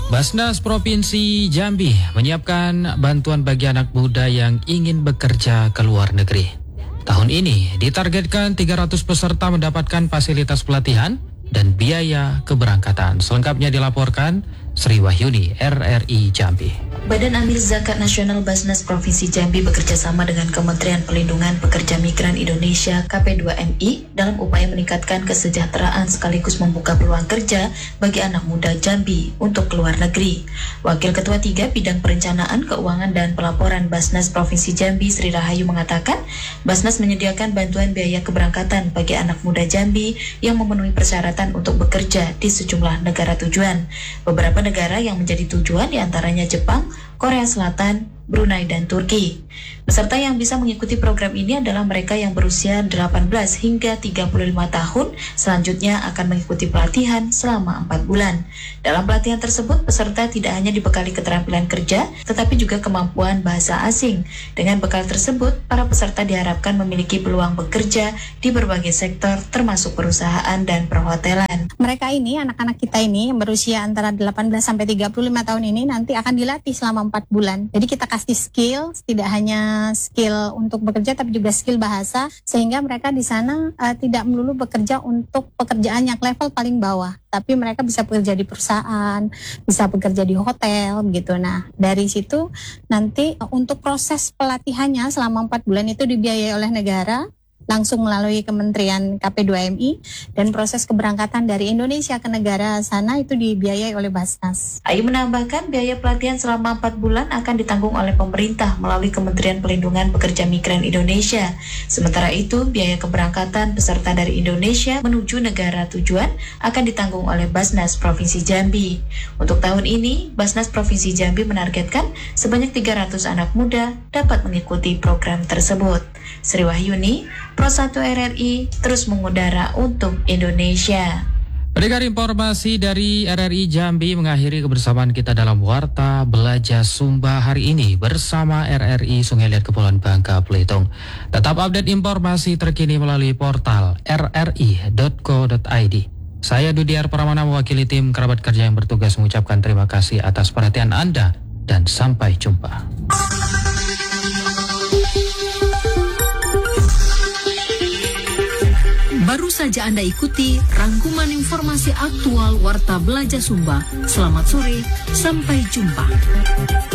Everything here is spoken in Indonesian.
Basnas Provinsi Jambi menyiapkan bantuan bagi anak muda yang ingin bekerja ke luar negeri. Tahun ini ditargetkan 300 peserta mendapatkan fasilitas pelatihan dan biaya keberangkatan. Selengkapnya dilaporkan Sri Wahyuni, RRI Jambi. Badan Amil Zakat Nasional Basnas Provinsi Jambi bekerjasama dengan Kementerian Pelindungan Pekerja Migran Indonesia KP2MI dalam upaya meningkatkan kesejahteraan sekaligus membuka peluang kerja bagi anak muda Jambi untuk keluar negeri. Wakil Ketua 3 Bidang Perencanaan, Keuangan dan Pelaporan Basnas Provinsi Jambi Sri Rahayu mengatakan, Basnas menyediakan bantuan biaya keberangkatan bagi anak muda Jambi yang memenuhi persyaratan untuk bekerja di sejumlah negara tujuan. Beberapa negara yang menjadi tujuan diantaranya Jepang, Korea Selatan, Brunei, dan Turki. Peserta yang bisa mengikuti program ini adalah mereka yang berusia 18 hingga 35 tahun, selanjutnya akan mengikuti pelatihan selama 4 bulan. Dalam pelatihan tersebut, peserta tidak hanya dibekali keterampilan kerja, tetapi juga kemampuan bahasa asing. Dengan bekal tersebut, para peserta diharapkan memiliki peluang bekerja di berbagai sektor, termasuk perusahaan dan perhotelan. Mereka ini, anak-anak kita ini yang berusia antara 18 sampai 35 tahun ini nanti akan dilatih selama 4 bulan. Jadi kita kasih skill, tidak hanya skill untuk bekerja tapi juga skill bahasa, sehingga mereka di sana tidak melulu bekerja untuk pekerjaan yang level paling bawah, tapi mereka bisa bekerja di perusahaan, bisa bekerja di hotel gitu. Nah, dari situ nanti untuk proses pelatihannya selama 4 bulan itu dibiayai oleh negara langsung melalui Kementerian KP2MI, dan proses keberangkatan dari Indonesia ke negara sana itu dibiayai oleh Basnas. Ayu menambahkan biaya pelatihan selama 4 bulan akan ditanggung oleh pemerintah melalui Kementerian Pelindungan Pekerja Migran Indonesia. Sementara itu, biaya keberangkatan peserta dari Indonesia menuju negara tujuan akan ditanggung oleh Basnas Provinsi Jambi. Untuk tahun ini, Basnas Provinsi Jambi menargetkan sebanyak 300 anak muda dapat mengikuti program tersebut. Sri Wahyuni, Pro 1 RRI, terus mengudara untuk Indonesia. Pendengar, informasi dari RRI Jambi mengakhiri kebersamaan kita dalam Warta Belajar Sumba hari ini bersama RRI Sungai Liat Kepulauan Bangka Belitung. Tetap update informasi terkini melalui portal rri.co.id. Saya Dudiar Pramana mewakili tim kerabat kerja yang bertugas mengucapkan terima kasih atas perhatian Anda dan sampai jumpa. Baru saja Anda ikuti rangkuman informasi aktual Warta Belajar Sumba. Selamat sore, sampai jumpa.